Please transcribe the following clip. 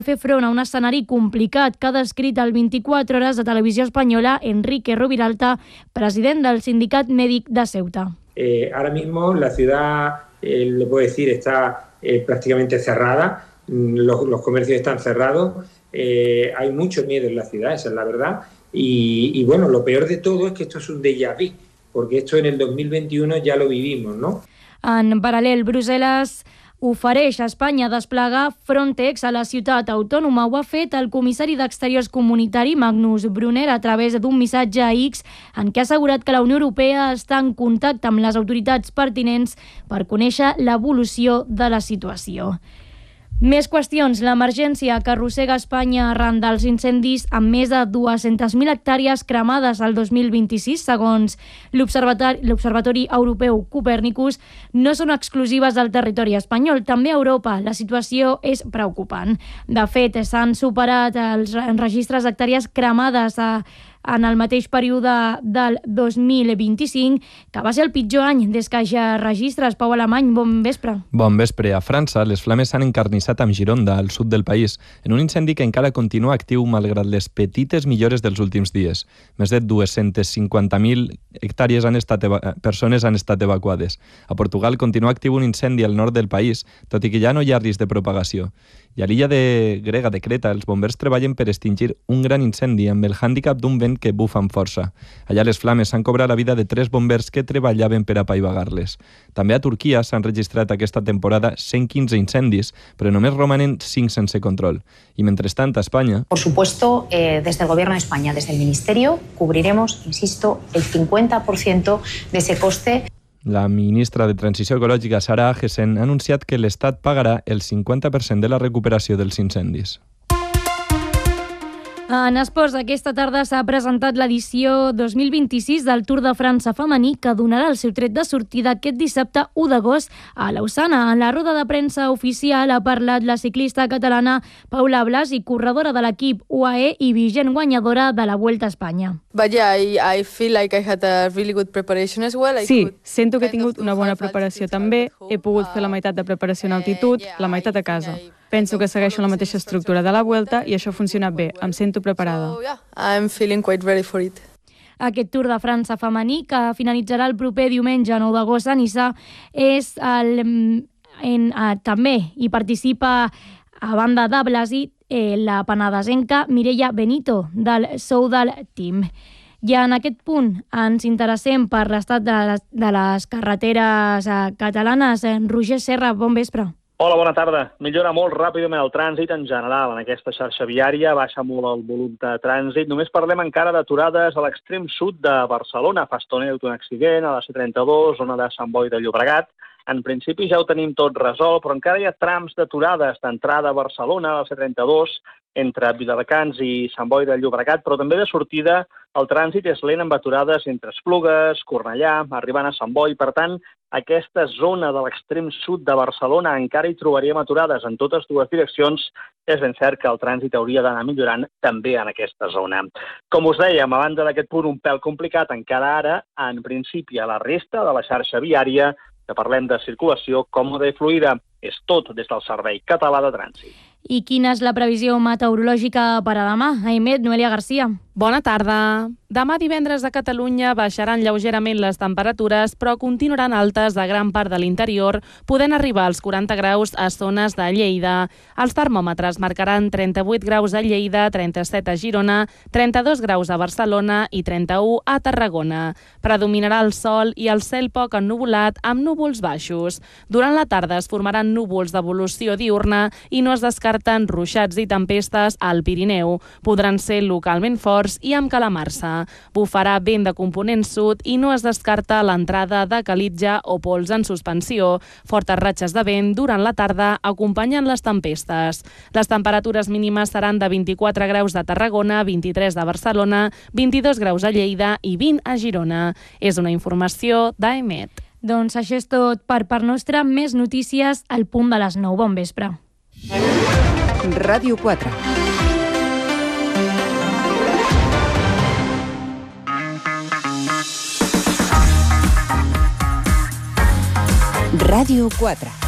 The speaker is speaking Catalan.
fer front a un escenari complicat que ha descrit el 24 hores de Televisió Espanyola Enrique Roviralta, president del Sindicat Mèdic de Ceuta. Ahora mismo la ciudad, le puedo decir, está prácticamente cerrada, los comercios están cerrados, hay mucho miedo en la ciudad, esa es la verdad, y bueno, lo peor de todo es que esto es un déjà vu, porque esto en el 2021 ya lo vivimos, ¿no? En paral·lel, Brussel·les ofereix a Espanya desplegar Frontex a la ciutat autònoma. Ho ha fet el comissari d'Exteriors comunitari Magnus Brunner a través d'un missatge a X en què ha assegurat que la Unió Europea està en contacte amb les autoritats pertinents per conèixer l'evolució de la situació. Més qüestions. L'emergència que arrossega Espanya arran dels incendis amb més de 200.000 hectàrees cremades al 2026, segons l'Observatori Europeu Copernicus, no són exclusives del territori espanyol. També a Europa la situació és preocupant. De fet, s'han superat els registres d'hectàrees cremades en el mateix període del 2025, que va ser el pitjor any des que ja registres. Pau Alemany, bon vespre. Bon vespre. A França, les flames s'han encarnissat amb Gironda, al sud del país, en un incendi que encara continua actiu malgrat les petites millores dels últims dies. Més de 250.000 hectàrees persones han estat evacuades. A Portugal continua actiu un incendi al nord del país, tot i que ja no hi ha risc de propagació. I a l'illa grega de Creta, els bombers treballen per extingir un gran incendi amb el hàndicap d'un vent que bufa amb força. Allà les flames han cobrat la vida de 3 bombers que treballaven per apaivagar-les. També a Turquia s'han registrat aquesta temporada 115 incendis, però només romanen 5 sense control. Y mientras tanto, a España... Por supuesto, desde el Gobierno de España, desde el Ministerio, cubriremos, insisto, el 50% de ese coste. La ministra de Transició Ecològica, Sara Agesen, ha anunciat que l'Estat pagarà el 50% de la recuperació dels incendis. En esports, aquesta tarda s'ha presentat l'edició 2026 del Tour de França femení, que donarà el seu tret de sortida aquest dissabte 1 d'agost a Lausana. En la roda de premsa oficial ha parlat la ciclista catalana Paula Blas i corredora de l'equip UAE i vigent guanyadora de la Vuelta a Espanya. I feel like I had a really good preparation as well. Sí, sento que he tingut una bona preparació també. He pogut fer la meitat de preparació en altitud, la meitat a casa. Penso que segueixo la mateixa estructura de la Vuelta i això ha funcionat bé. Em sento preparada. I'm feeling quite ready for it. Aquest Tour de França femení, que finalitzarà el proper diumenge 9 d'agost a Niça, és també hi participa, a banda de Blasi, la penedesenca Mireia Benito, del Soudal Team. I en aquest punt ens interessem per l'estat de les carreteres catalanes. Roger Serra, bon vespre. Hola, bona tarda. Millora molt ràpidament el trànsit en general en aquesta xarxa viària, baixa molt el volum de trànsit. Només parlem encara d'aturades a l'extrem sud de Barcelona. Fa estona hi ha hagut un accident a la C32, zona de Sant Boi de Llobregat. En principi ja ho tenim tot resolt, però encara hi ha trams d'aturades d'entrada a Barcelona, a la C32, entre Viladecans i Sant Boi de Llobregat, però també de sortida el trànsit és lent amb aturades entre Esplugues, Cornellà, arribant a Sant Boi. Per tant, aquesta zona de l'extrem sud de Barcelona encara hi trobaríem aturades en totes dues direccions. És ben cert que el trànsit hauria d'anar millorant també en aquesta zona. Com us dèiem, a banda d'aquest punt un pèl complicat encara ara, en principi a la resta de la xarxa viària, que parlem de circulació còmoda i fluida, és tot des del Servei Català de Trànsit. I quina és la previsió meteorològica per a demà? Aimet, Noelia Garcia. Bona tarda. Demà divendres a Catalunya baixaran lleugerament les temperatures, però continuaran altes a gran part de l'interior, podent arribar als 40 graus a zones de Lleida. Els termòmetres marcaran 38 graus a Lleida, 37 a Girona, 32 graus a Barcelona i 31 a Tarragona. Predominarà el sol i el cel poc ennuvolat amb núvols baixos. Durant la tarda es formaran núvols d'evolució diurna i no es descarten ruixats i tempestes al Pirineu. Podran ser localment forts i amb calamarsa. Bufarà vent de component sud i no es descarta l'entrada de calitja o pols en suspensió. Fortes ratxes de vent durant la tarda acompanyen les tempestes. Les temperatures mínimes seran de 24 graus a Tarragona, 23 a Barcelona, 22 graus a Lleida i 20 a Girona. És una informació d'AEMET. Doncs això és tot per part nostra. Més notícies al punt de les 9. Bon vespre. Ràdio 4. Ràdio 4.